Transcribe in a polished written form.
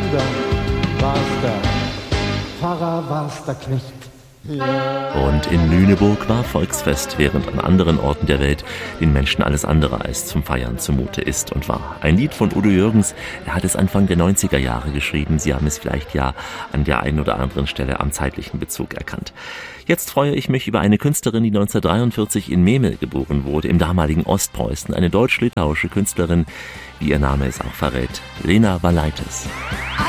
Wunder, war's der Pfarrer, war's der Knecht. Und in Lüneburg war Volksfest, während an anderen Orten der Welt den Menschen alles andere als zum Feiern zumute ist und war. Ein Lied von Udo Jürgens, er hat es Anfang der 90er Jahre geschrieben. Sie haben es vielleicht ja an der einen oder anderen Stelle am zeitlichen Bezug erkannt. Jetzt freue ich mich über eine Künstlerin, die 1943 in Memel geboren wurde, im damaligen Ostpreußen. Eine deutsch-litauische Künstlerin, wie ihr Name es auch verrät, Lena Valaitis.